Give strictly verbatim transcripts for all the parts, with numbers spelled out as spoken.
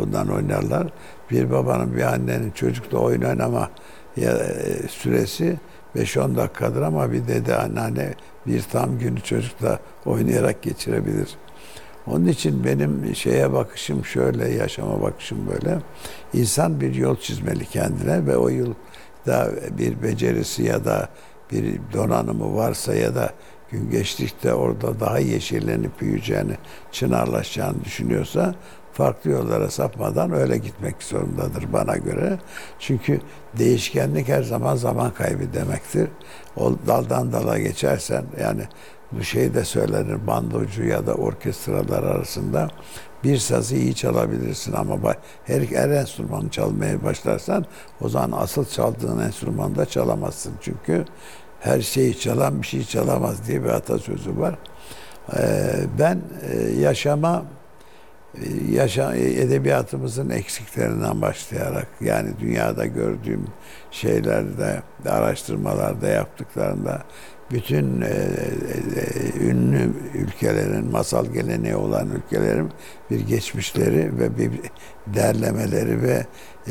bundan oynarlar. Bir babanın bir annenin çocukla oyun oynama ya, e, süresi beş on dakikadır ama bir dede anneanne bir tam günü çocukla oynayarak geçirebilir. Onun için benim şeye bakışım şöyle, yaşama bakışım böyle. İnsan bir yol çizmeli kendine ve o yolda bir becerisi ya da bir donanımı varsa ya da gün geçtikçe orada daha yeşillenip büyüyeceğini, çınarlaşacağını düşünüyorsa farklı yollara sapmadan öyle gitmek zorundadır bana göre. Çünkü değişkenlik her zaman zaman kaybı demektir. O daldan dala geçersen, yani bu şey de söylenir bandocu ya da orkestralar arasında, bir sazı iyi çalabilirsin ama her, her enstrümanı çalmaya başlarsan o zaman asıl çaldığın enstrümanı da çalamazsın. Çünkü her şeyi çalan bir şey çalamaz diye bir atasözü var. Ee, ben yaşama yaşa, edebiyatımızın eksiklerinden başlayarak, yani dünyada gördüğüm şeylerde, araştırmalarda yaptıklarında bütün e, e, ünlü ülkelerin, masal geleneği olan ülkelerin bir geçmişleri ve bir derlemeleri ve e,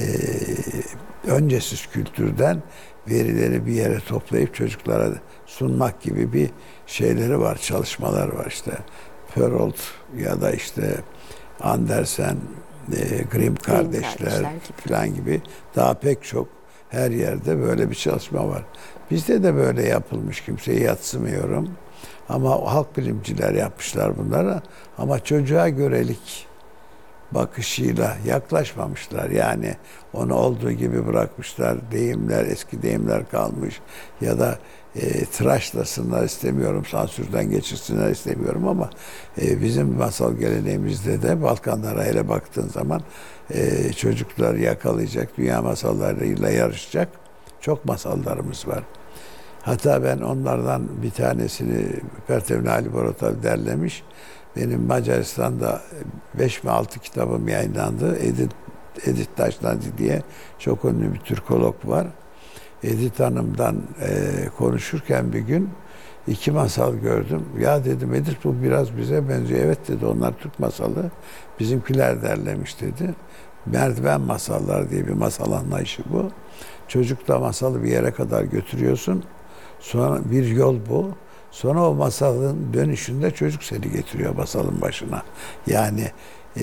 öncesiz kültürden verileri bir yere toplayıp çocuklara sunmak gibi bir şeyleri var, çalışmalar var işte. Perrault ya da işte Andersen, e, Grimm kardeşler falan gibi daha pek çok her yerde böyle bir çalışma var. Bizde de böyle yapılmış, kimseyi yadsımıyorum. Ama halk bilimciler yapmışlar bunlara. Ama çocuğa görelik bakışıyla yaklaşmamışlar. Yani onu olduğu gibi bırakmışlar. Deyimler, eski deyimler kalmış. Ya da e, tıraşlasınlar istemiyorum, sansürden geçirsinler istemiyorum ama e, bizim masal geleneğimizde de Balkanlara hele baktığın zaman e, çocuklar yakalayacak, dünya masallarıyla yarışacak çok masallarımız var. Hatta ben onlardan bir tanesini Pertevne Ali Borotal derlemiş. Benim Macaristan'da beş mi altı kitabım yayınlandı. Edith, Edith Taşlandı diye çok ünlü bir Türkolog var. Edith Hanım'dan e, konuşurken bir gün iki masal gördüm. Ya dedim Edith, bu biraz bize benziyor. Evet dedi, onlar Türk masalı. Bizimkiler derlemiş dedi. Merdiven masallar diye bir masal anlayışı bu. Çocukla masalı bir yere kadar götürüyorsun. Sonra bir yol bu. Sonra o masalın dönüşünde çocuk seni getiriyor masalın başına. Yani e,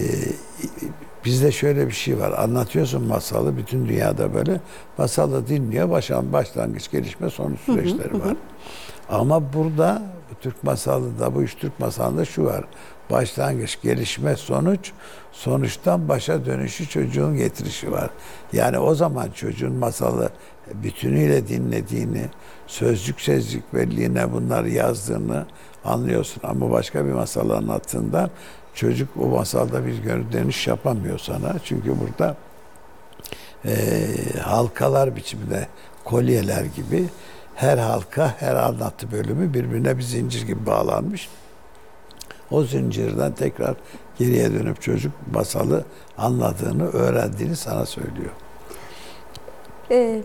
bizde şöyle bir şey var. Anlatıyorsun masalı, bütün dünyada böyle. Masalı dinliyor, başan, başlangıç, gelişme, sonuç süreçleri var. Ama burada bu Türk masalında, bu üç Türk masalında şu var. Başlangıç, gelişme, sonuç, sonuçtan başa dönüşü çocuğun getirişi var. Yani o zaman çocuğun masalı bütünüyle dinlediğini, sözcük sözcük belliğine bunları yazdığını anlıyorsun. Ama başka bir masal anlattığında çocuk o masalda bir geri dönüş yapamıyor sana. Çünkü burada e, halkalar biçiminde, kolyeler gibi her halka, her anlatı bölümü birbirine bir zincir gibi bağlanmış. O zincirden tekrar geriye dönüp çocuk masalı anladığını, öğrendiğini sana söylüyor. Ee,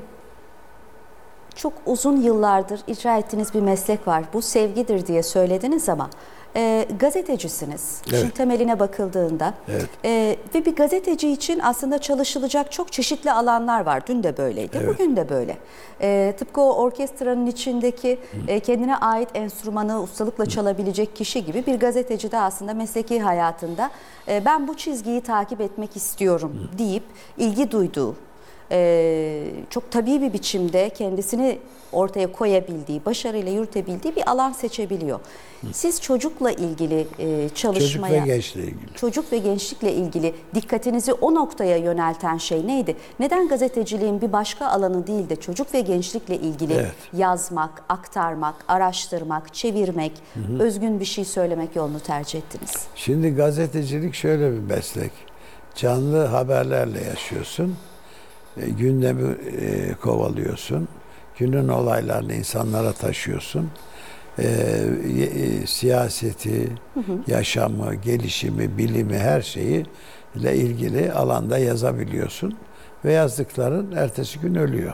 çok uzun yıllardır icra ettiğiniz bir meslek var. Bu sevgidir diye söylediniz ama e, gazetecisiniz. Evet. Şimdi temeline bakıldığında. Evet. E, ve bir gazeteci için aslında çalışılacak çok çeşitli alanlar var. Dün de böyleydi, evet. Bugün de böyle. E, tıpkı o orkestranın içindeki e, kendine ait enstrümanı ustalıkla çalabilecek kişi gibi bir gazeteci de aslında mesleki hayatında e, ben bu çizgiyi takip etmek istiyorum deyip ilgi duyduğu, Ee, çok tabii bir biçimde kendisini ortaya koyabildiği, başarıyla yürütebildiği bir alan seçebiliyor. Siz çocukla ilgili e, çalışmaya, çocuk ve gençle ilgili. Çocuk ve gençlikle ilgili dikkatinizi o noktaya yönelten şey neydi? Neden gazeteciliğin bir başka alanı değil de çocuk ve gençlikle ilgili evet. yazmak, aktarmak, araştırmak, çevirmek, hı hı. özgün bir şey söylemek yolunu tercih ettiniz? Şimdi gazetecilik şöyle bir meslek. Canlı haberlerle yaşıyorsun. Gündemi e, kovalıyorsun. Günün olaylarını insanlara taşıyorsun. E, e, siyaseti, hı hı. yaşamı, gelişimi, bilimi, her şeyi ile ilgili alanda yazabiliyorsun. Ve yazdıkların ertesi gün ölüyor.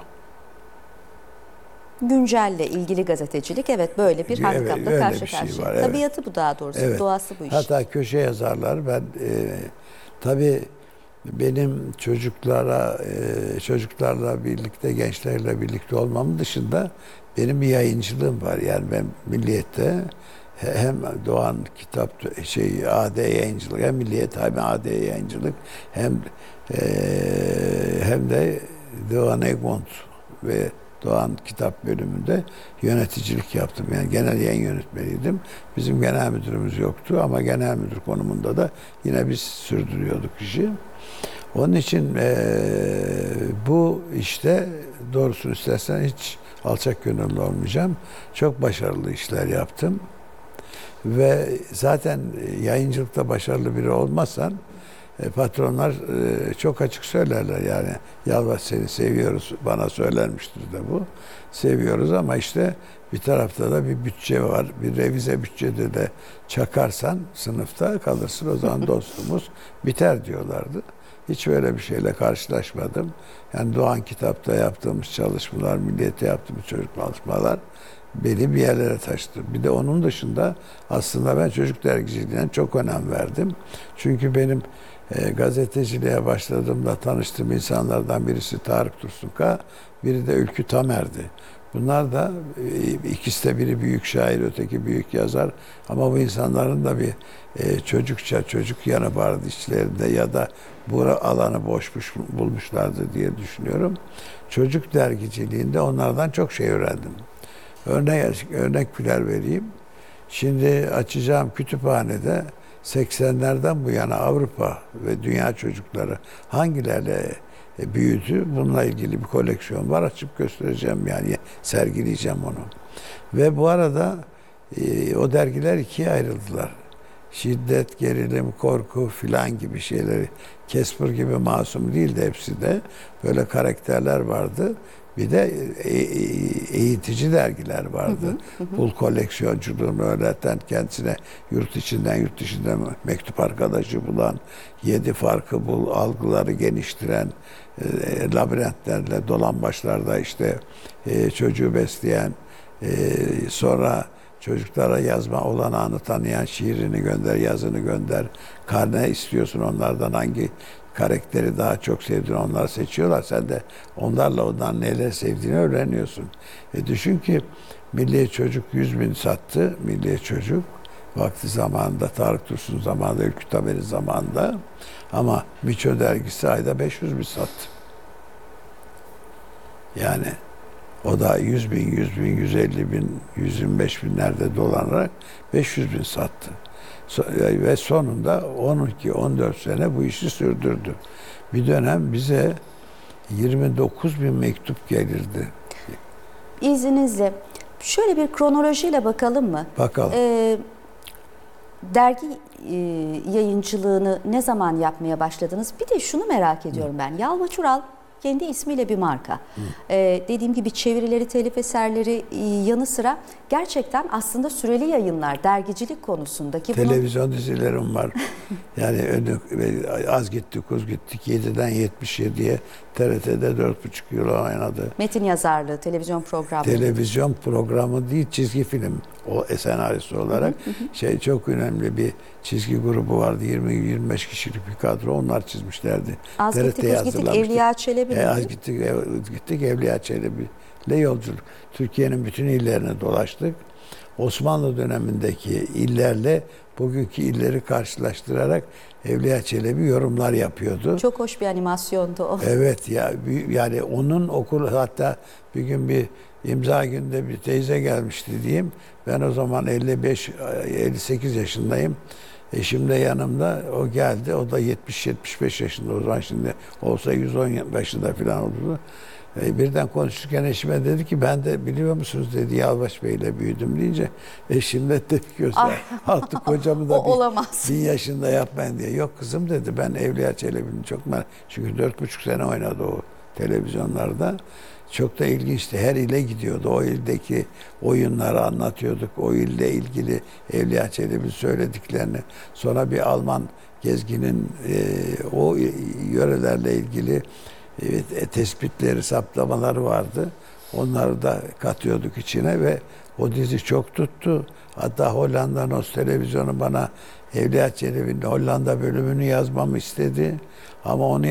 Güncelle ilgili gazetecilik evet böyle bir handikapla evet, karşı şey karşıya. Var, evet. Tabiatı bu daha doğrusu, evet. doğası bu iş. Hatta köşe yazarlar, ben e, tabii benim çocuklara, e, çocuklarla birlikte, gençlerle birlikte olmamın dışında benim bir yayıncılığım var. Yani ben Milliyet'te hem Doğan Kitap şey A D Yayıncılık, hem Milliyet hem A D Yayıncılık, hem e, hem de Doğan Egmont ve Doğan Kitap bölümünde yöneticilik yaptım. Yani genel yayın yönetmeniydim. Bizim genel müdürümüz yoktu ama genel müdür konumunda da yine biz sürdürüyorduk işi. Onun için e, bu işte doğrusunu istersen hiç alçak gönüllü olmayacağım. Çok başarılı işler yaptım. Ve zaten yayıncılıkta başarılı biri olmazsan e, patronlar e, çok açık söylerler yani. Yalvaç seni seviyoruz, bana söylenmiştir de bu. Seviyoruz ama işte bir tarafta da bir bütçe var. Bir revize bütçede de çakarsan sınıfta kalırsın, o zaman dostumuz biter diyorlardı. Hiç böyle bir şeyle karşılaşmadım. Yani Doğan Kitap'ta yaptığımız çalışmalar, Milliyet'te yaptığımız çocuk çalışmalar beni bir yerlere taşıdı. Bir de onun dışında aslında ben çocuk dergiciliğine çok önem verdim. Çünkü benim e, gazeteciliğe başladığımda tanıştığım insanlardan birisi Tarık Dursunka, biri de Ülkü Tamer'di. Bunlar da e, ikisi de biri büyük şair, öteki büyük yazar. Ama bu insanların da bir e, çocukça çocuk yanı vardı içlerinde ya da bu alanı boşmuş bulmuşlardı diye düşünüyorum. Çocuk dergiciliğinde onlardan çok şey öğrendim. Örnek, örnekler vereyim. Şimdi açacağım kütüphanede seksenlerden bu yana Avrupa ve dünya çocukları hangilerle büyüdü? Bununla ilgili bir koleksiyon var. Açıp göstereceğim, yani sergileyeceğim onu. Ve bu arada e, o dergiler ikiye ayrıldılar. Şiddet, gerilim, korku filan gibi şeyleri. Casper gibi masum değildi hepsi de. Böyle karakterler vardı. Bir de eğitici dergiler vardı. Hı hı, hı. Pul koleksiyonculuğunu öğreten, kendisine yurt içinden yurt dışından mektup arkadaşı bulan, yedi farkı bul, algıları geniştiren, e, labirentlerle dolambaçlarda işte e, çocuğu besleyen, e, sonra çocuklara yazma olanağını tanıyan, şiirini gönder, yazını gönder, karne istiyorsun onlardan, hangi karakteri daha çok sevdiğini onlar seçiyorlar. Sen de onlarla ondan neler sevdiğini öğreniyorsun. E düşün ki Milli Çocuk yüz bin sattı. Milli Çocuk vakti zamanında, Tarık Dursun zamanında, Ülkü Tamer'in zamanında. Ama Miço dergisi ayda beş yüz bin sattı. Yani o da yüz bin, yüz bin, yüz elli bin, yüz yirmi beş binlerde dolanarak beş yüz bin sattı. Ve sonunda on iki on dört sene bu işi sürdürdü. Bir dönem bize yirmi dokuz bin mektup gelirdi. İzninizle şöyle bir kronolojiyle bakalım mı? Bakalım. Ee, dergi e, yayıncılığını ne zaman yapmaya başladınız? Bir de şunu merak ediyorum ben. Yalvaç Ural kendi ismiyle bir marka. Ee, dediğim gibi çevirileri, telif eserleri e, yanı sıra gerçekten aslında süreli yayınlar, dergicilik konusundaki... Televizyon bunun... dizilerim var. Yani önü, az gittik, uz gittik. yediden yetmiş yediye T R T'de dört buçuk yıl oynadı. Metin yazarlığı, televizyon programı. Televizyon programı değil, çizgi film o senaryosu olarak. Şey, çok önemli bir çizgi grubu vardı. yirmi yirmi beş kişilik bir kadro. Onlar çizmişlerdi. Az gittik, uz gittik, Evliya Çelebi. E, az gittik, uz gittik, Evliya Çelebi ile yolculuk. Türkiye'nin bütün illerine dolaştık. Osmanlı dönemindeki illerle bugünkü illeri karşılaştırarak Evliya Çelebi yorumlar yapıyordu. Çok hoş bir animasyondu o. Evet ya, yani onun okulu, hatta bir gün bir imza günde bir teyze gelmişti diyeyim. Ben o zaman elli beş elli sekiz yaşındayım. Eşim de yanımda, o geldi. O da yetmiş yetmiş beş yaşında, o zaman şimdi olsa yüz on yaşında falan oldu. E, birden konuşurken eşime dedi ki, ben de biliyor musunuz dedi, Yalvaç Bey'le büyüdüm deyince eşim de tepki göster. Attı kocamı da bir, bin yaşında yapmayın diye. Yok kızım dedi, ben Evliya Çelebi'ni çok merak, çünkü dört buçuk sene oynadı o televizyonlarda. Çok da ilginçti. Her ile gidiyordu. O ildeki oyunları anlatıyorduk. O ille ilgili Evliya Çelebi'nin söylediklerini. Sonra bir Alman gezginin e, o yörelerle ilgili e, tespitleri, saptamaları vardı. Onları da katıyorduk içine ve o dizi çok tuttu. Hatta Hollanda Nos televizyonu bana Evliya Çelebi'nin Hollanda bölümünü yazmamı istedi. Ama onu